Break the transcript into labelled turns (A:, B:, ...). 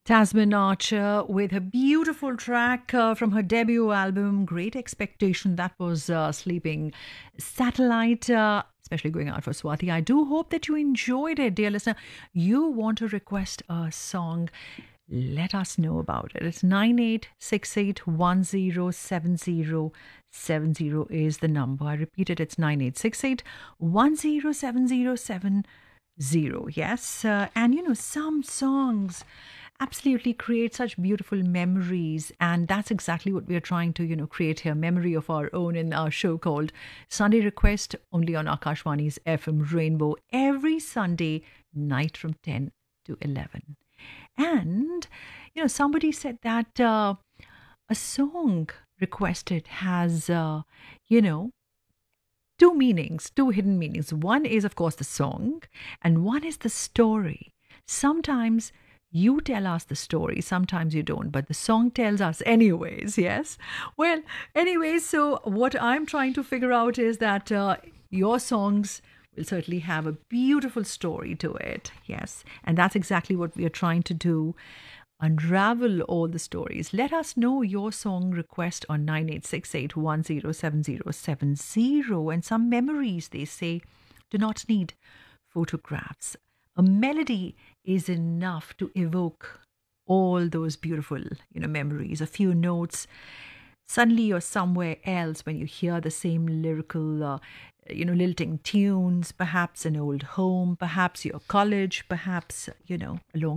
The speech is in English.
A: Tasman Archer with a beautiful track from her debut album, Great Expectation. That was Sleeping Satellite, especially going out for Swati. I do hope that you enjoyed it, dear listener. You want to request a song, let us know about it. It's 9868107070 is the number. I repeat it, it's 9868107070. Yes, and some songs absolutely create such beautiful memories, and that's exactly what we are trying to create here, memory of our own, in our show called Sunday Request, only on Akashwani's FM Rainbow, every Sunday night from 10 to 11. And somebody said that a song requested has two meanings, two hidden meanings. One is, of course, the song, and one is the story. Sometimes you tell us the story, sometimes you don't, but the song tells us anyways, yes? Well, anyways, so what I'm trying to figure out is that your songs will certainly have a beautiful story to it, yes? And that's exactly what we are trying to do. Unravel all the stories. Let us know your song request on 9868107070. And some memories, they say, do not need photographs. A melody is enough to evoke all those beautiful, memories. A few notes. Suddenly you're somewhere else when you hear the same lyrical, lilting tunes. Perhaps an old home, perhaps your college, perhaps, a long